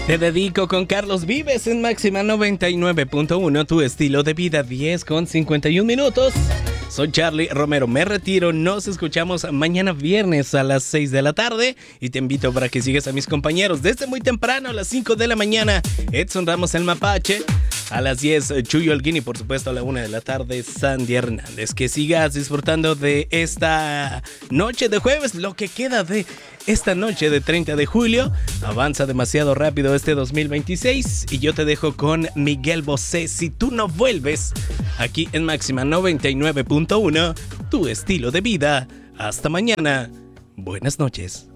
Te dedico con Carlos Vives en Máxima 99.1, tu estilo de vida, 10:51. Soy Charlie Romero, me retiro, nos escuchamos mañana viernes a las 6 de la tarde y te invito para que sigas a mis compañeros desde muy temprano a las 5 de la mañana, Edson Ramos el Mapache, a las 10 Chuyo Holguín y por supuesto a la 1 de la tarde Sandy Hernández. Que sigas disfrutando de esta noche de jueves, lo que queda de esta noche de 30 de julio. Avanza demasiado rápido este 2026 y yo te dejo con Miguel Bosé, Si tú no vuelves, aquí en Máxima 99.1, tu estilo de vida. Hasta mañana. Buenas noches.